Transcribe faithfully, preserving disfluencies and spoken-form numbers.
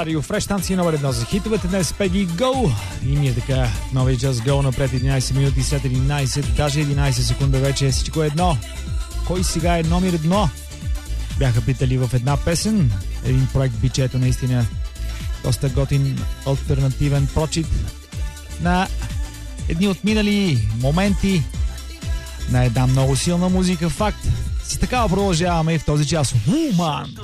Радио Фреш, станция номер едно за хитовете днес. Пеги Go! И ми е така. Новия час Go напред единайсет минути след единайсет, даже единайсет секунда вече. Всичко е едно. Кой сега е номер едно? Бяха питали в една песен. Един проект бичето, наистина доста готин алтернативен прочит на едни отминали моменти на една много силна музика. Факт. С такава продължаваме и в този час. Woman!